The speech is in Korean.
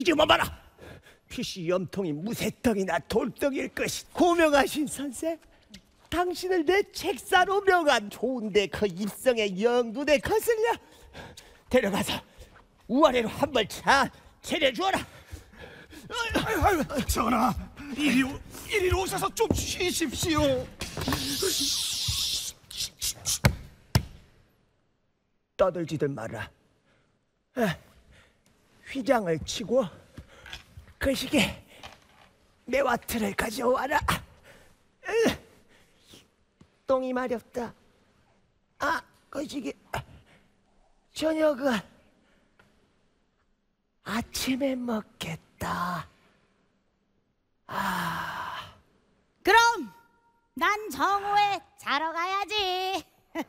이제만 봐라. PC 염통이 무쇠떡이나 돌떡일 것이. 고명하신 선생, 당신을 내 책사로 명한 좋은데 그 입성에 영눈에 거슬려 데려가서 우아래로 한 번 차 차려주어라. 전하, 이리 오셔서 좀 쉬십시오. 떠들지들 마라. 휘장을 치고 그 시기에 매화틀을 가져와라. 똥이 마렵다. 그 시기 저녁은 아침에 먹겠다. 그럼 난 정오에 자러 가야지.